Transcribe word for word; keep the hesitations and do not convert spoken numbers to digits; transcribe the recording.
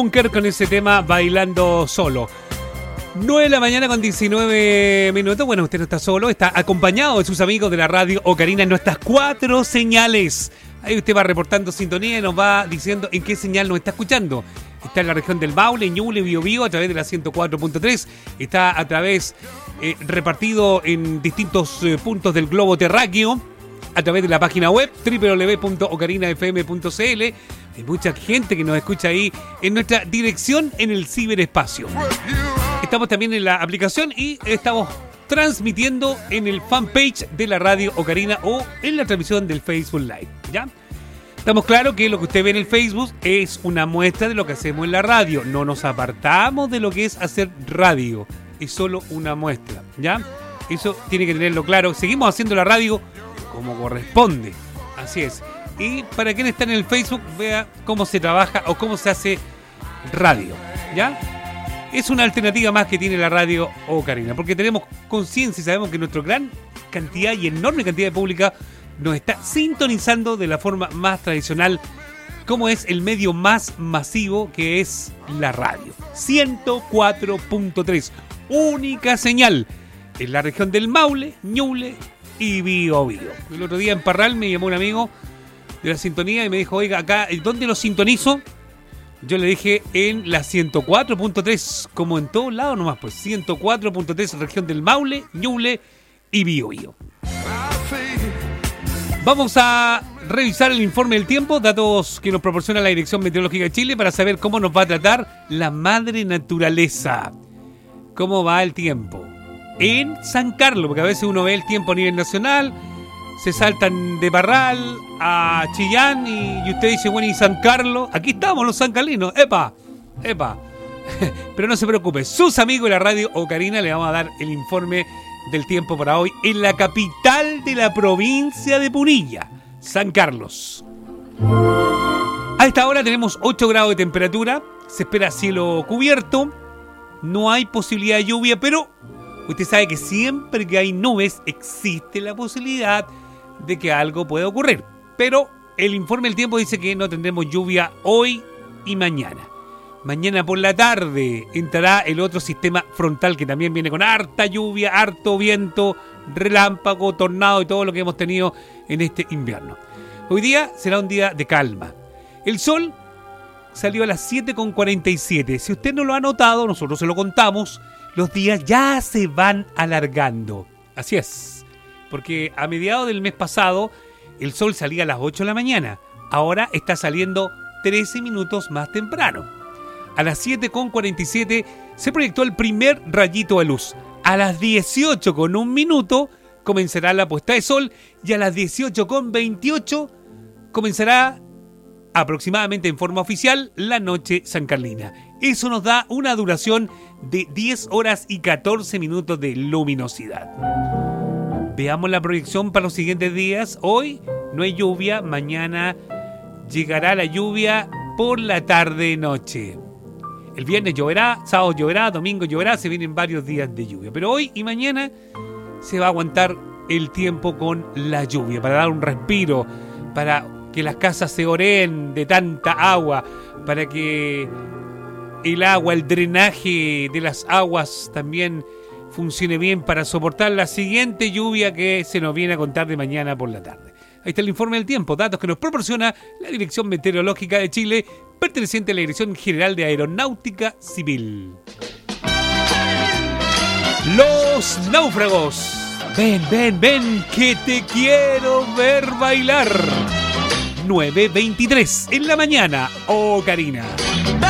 Bunker con ese tema Bailando Solo. nueve de la mañana con diecinueve minutos. Bueno, usted no está solo, está acompañado de sus amigos de la radio Ocarina en nuestras cuatro señales. Ahí usted va reportando sintonía y nos va diciendo en qué señal nos está escuchando. Está en la región del Maule, Ñuble, Biobío, a través de la ciento cuatro punto tres. Está a través, eh, repartido en distintos eh, puntos del globo terráqueo, a través de la página web doble u doble u doble u punto ocarina f m punto c l. Hay mucha gente que nos escucha ahí en nuestra dirección en el ciberespacio. Estamos también en la aplicación y estamos transmitiendo en el fanpage de la radio Ocarina o en la transmisión del Facebook Live, ¿ya? Estamos claros que lo que usted ve en el Facebook es una muestra de lo que hacemos en la radio. No nos apartamos de lo que es hacer radio. Es solo una muestra, ¿ya? Eso tiene que tenerlo claro. Seguimos haciendo la radio como corresponde. Así es. Y para quien está en el Facebook, vea cómo se trabaja o cómo se hace radio, ¿ya? Es una alternativa más que tiene la radio Ocarina, porque tenemos conciencia y sabemos que nuestra gran cantidad y enorme cantidad de pública nos está sintonizando de la forma más tradicional, como es el medio más masivo que es la radio. ciento cuatro punto tres, única señal en la región del Maule, Ñuble y Biobío. El otro día en Parral me llamó un amigo de la sintonía y me dijo, oiga, acá, ¿dónde lo sintonizo? Yo le dije en la ciento cuatro punto tres, como en todos lados nomás, pues ciento cuatro punto tres, región del Maule, Ñuble y Biobío. Vamos a revisar el informe del tiempo, datos que nos proporciona la Dirección Meteorológica de Chile para saber cómo nos va a tratar la madre naturaleza. ¿Cómo va el tiempo? En San Carlos, porque a veces uno ve el tiempo a nivel nacional, se saltan de Parral a Chillán y, y usted dice, bueno, ¿y San Carlos? Aquí estamos los sancarlinos, ¡epa! ¡epa! Pero no se preocupe, sus amigos de la radio Ocarina le vamos a dar el informe del tiempo para hoy en la capital de la provincia de Punilla, San Carlos. A esta hora tenemos ocho grados de temperatura, se espera cielo cubierto, no hay posibilidad de lluvia, pero usted sabe que siempre que hay nubes existe la posibilidad de que algo pueda ocurrir. Pero el informe del tiempo dice que no tendremos lluvia hoy y mañana. Mañana por la tarde entrará el otro sistema frontal que también viene con harta lluvia, harto viento, relámpago, tornado y todo lo que hemos tenido en este invierno. Hoy día será un día de calma. El sol salió a las siete con cuarenta y siete. Si usted no lo ha notado, nosotros se lo contamos. Los días ya se van alargando. Así es. Porque a mediados del mes pasado el sol salía a las ocho de la mañana. Ahora está saliendo trece minutos más temprano. A las siete con cuarenta y siete se proyectó el primer rayito de luz. A las dieciocho con un minuto comenzará la puesta de sol. Y a las dieciocho con veintiocho comenzará aproximadamente en forma oficial la noche sancarlina. Eso nos da una duración de diez horas y catorce minutos de luminosidad. Veamos la proyección para los siguientes días. Hoy no hay lluvia, mañana llegará la lluvia por la tarde-noche. El viernes lloverá, sábado lloverá, domingo lloverá, se vienen varios días de lluvia. Pero hoy y mañana se va a aguantar el tiempo con la lluvia para dar un respiro, para que las casas se oreen de tanta agua, para que el agua, el drenaje de las aguas también funcione bien para soportar la siguiente lluvia que se nos viene a contar de mañana por la tarde. Ahí está el informe del tiempo, datos que nos proporciona la Dirección Meteorológica de Chile, perteneciente a la Dirección General de Aeronáutica Civil. Los náufragos. Ven, ven, ven, que te quiero ver bailar. nueve veintitrés en la mañana, Ocarina.